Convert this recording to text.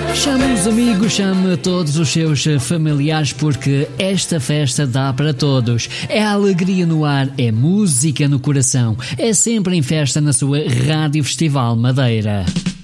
Chame os amigos, chame todos os seus familiares, porque esta festa dá para todos. É alegria no ar, é música no coração. É sempre em festa na sua Rádio Festival Madeira.